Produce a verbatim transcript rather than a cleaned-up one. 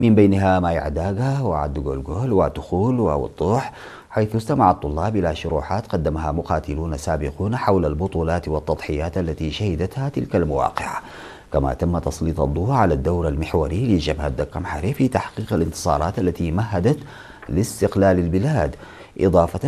من بينها ماي عداقة وعد قلقل وتخول ووضوح، حيث استمع الطلاب إلى شروحات قدمها مقاتلون سابقون حول البطولات والتضحيات التي شهدتها تلك المواقع. كما تم تسليط الضوء على الدور المحوري لجبهة دق محري في تحقيق الانتصارات التي مهدت لاستقلال البلاد، إضافة